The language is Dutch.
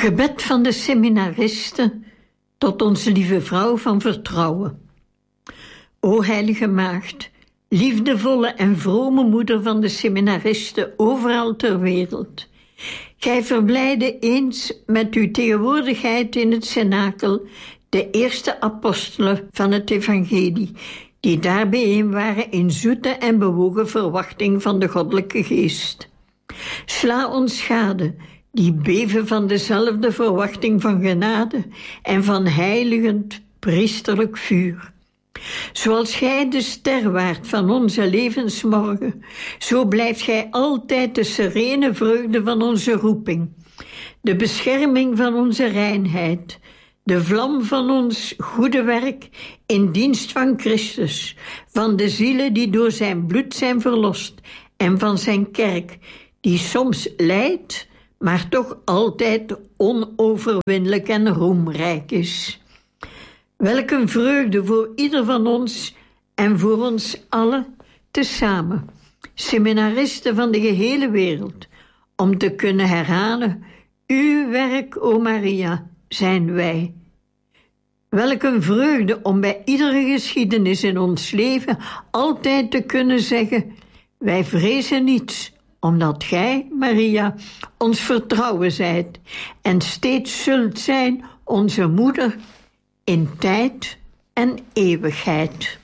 Gebed van de seminaristen tot onze lieve vrouw van vertrouwen. O heilige maagd, liefdevolle en vrome moeder van de seminaristen overal ter wereld. Gij verblijde eens met uw tegenwoordigheid in het cenakel de eerste apostelen van het evangelie, die daar bijeen waren in zoete en bewogen verwachting van de goddelijke geest. Sla ons gade, die beven van dezelfde verwachting van genade en van heiligend priesterlijk vuur. Zoals gij de ster waart van onze levensmorgen, zo blijft gij altijd de serene vreugde van onze roeping, de bescherming van onze reinheid, de vlam van ons goede werk in dienst van Christus, van de zielen die door zijn bloed zijn verlost en van zijn kerk, die soms lijdt, maar toch altijd onoverwinnelijk en roemrijk is. Welk een vreugde voor ieder van ons en voor ons allen tezamen, seminaristen van de gehele wereld, om te kunnen herhalen: uw werk, o Maria, zijn wij. Welk een vreugde om bij iedere geschiedenis in ons leven altijd te kunnen zeggen: wij vrezen niets, omdat gij, Maria, ons vertrouwen zijt en steeds zult zijn onze moeder in tijd en eeuwigheid.